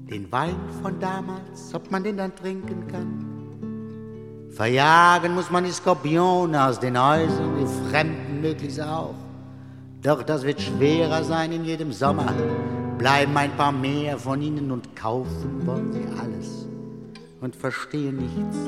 Den Wein von damals, ob man den dann trinken kann. Verjagen muss man die Skorpione aus den Häusern, die Fremden möglichst auch. Doch das wird schwerer sein in jedem Sommer. Bleiben ein paar mehr von ihnen und kaufen wollen sie alles und verstehen nichts